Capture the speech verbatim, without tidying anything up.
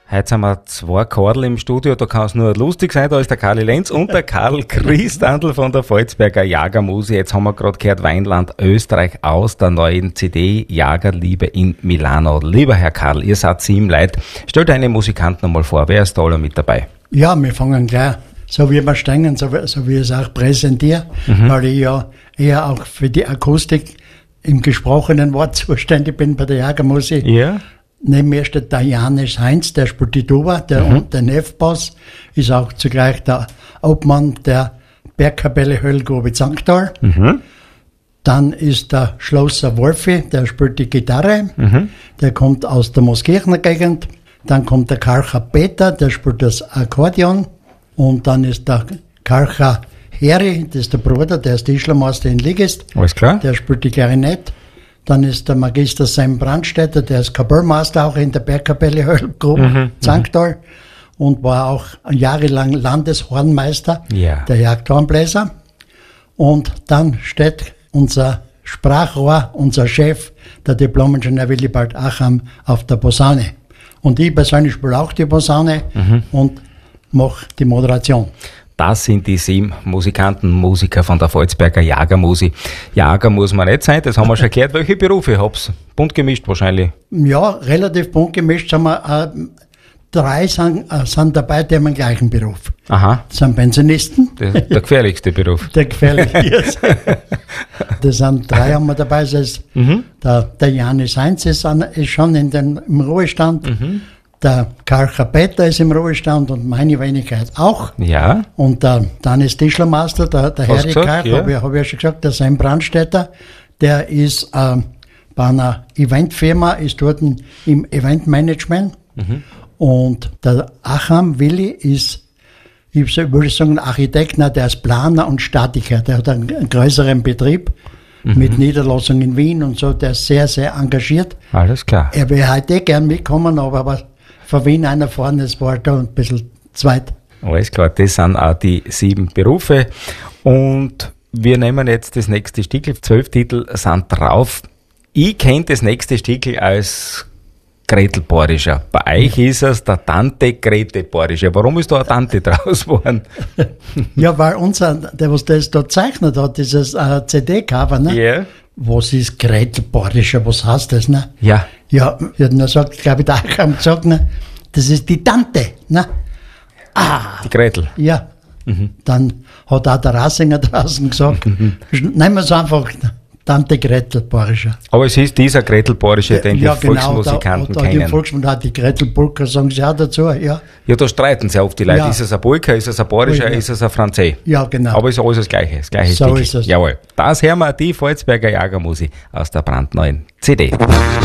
Heute sind wir zwei Kordel im Studio, da kann es nur lustig sein, da ist der Karli Lenz und der Karl Christandl von der Volzberger Jagermusik. Jetzt haben wir gerade gehört, Weinland Österreich aus der neuen C D Jagerliebe in Milano. Lieber Herr Karl, ihr seid sieben Leute. Stellt eine Musikanten einmal vor, wer ist da alle mit dabei? Ja, wir fangen gleich, so wie wir stehen, so, so wie ich es auch präsentiere, mhm. weil ich ja eher auch für die Akustik im gesprochenen Wort zuständig bin bei der Jagermusik. Ja. Neben mir steht der Janis Heinz, der spielt die Tuba, der mhm. und den F-Bass, ist auch zugleich der Obmann der Bergkapelle Höllgrube Zanktal. Mhm. Dann ist der Schlosser Wolfi, der spielt die Gitarre, mhm. der kommt aus der Mooskirchener Gegend. Dann kommt der Karcher Peter, der spielt das Akkordeon. Und dann ist der Karcher Heri, das ist der Bruder, der ist Tischlermeister in Ligist. Alles klar. Der spielt die Klarinette. Dann ist der Magister Sam Brandstätter, der ist Kapellmeister auch in der Bergkapelle Höllgrube mhm, Zanktal und war auch jahrelang Landeshornmeister, ja. der Jagdhornbläser. Und dann steht unser Sprachrohr, unser Chef, der Diplom-Ingenieur Willibald Acham, auf der Posaune. Und ich persönlich spiele auch die Posaune mhm. und mache die Moderation. Das sind die sieben Musikanten, Musiker von der Volzberger Jagermusik. Jager muss man nicht sein, das haben wir schon erklärt. Welche Berufe hab's? Bunt gemischt wahrscheinlich? Ja, relativ bunt gemischt. Sind wir, äh, drei sind, äh, sind dabei, die haben den gleichen Beruf. Aha. Das sind Pensionisten. Der, der gefährlichste Beruf. Der gefährlichste. Das sind drei haben wir dabei. Das ist mhm. der, der Janis Heinz ist, an, ist schon in den, im Ruhestand. Mhm. Der Karcher Peter ist im Ruhestand und meine Wenigkeit auch. Ja. Und äh, dann ist Tischlermeister, der, der Harry Karch, ja. habe ich, hab ich ja schon gesagt, der Sam Brandstätter, der ist äh, bei einer Eventfirma, ist dort im Eventmanagement. Mhm. Und der Acham Willi ist, ich würde sagen, Architekt, nein, der ist Planer und Statiker, der hat einen, einen größeren Betrieb. Mhm. Mit Niederlassung in Wien und so, der ist sehr, sehr engagiert. Alles klar. Er will heute eh gern mitkommen, aber, aber von Wien einer fahren, das war da ein bisschen zweit. Alles klar, das sind auch die sieben Berufe. Und wir nehmen jetzt das nächste Stickel. Zwölf Titel sind drauf. Ich kenne das nächste Stickel als Gretel Borischer. Bei euch ist es der Tante Grete Borischer. Warum ist da eine Tante draus geworden? Ja, weil unser, der was das da gezeichnet hat, dieses äh, C D-Cover, ne? Yeah. Was ist Gretel Borischer? Was heißt das, ne? Ja. Ja, ich hab nur gesagt, glaube ich, da haben gesagt, ne? Das ist die Tante, ne? Ah. Die Gretel. Ja. Mhm. Dann hat auch der Rasinger draußen gesagt, mhm. nehmen wir es einfach, Tante Gretel Borischer. Aber es ist dieser Gretel Borischer, den ja, die genau, Volksmusikanten da, da kennen. Ja, die Volksmusik hat die Gretel Polka, sagen sie auch dazu, ja. Ja, da streiten sie oft die Leute. Ja. Ist es ein Polka, ist es ein Borischer, ja. ist es ein Franzé? Ja, genau. Aber es ist alles das Gleiche, das gleiche So Stickel. ist es. Jawohl. Das hören wir, die Volzberger Jagermusik aus der brandneuen C D.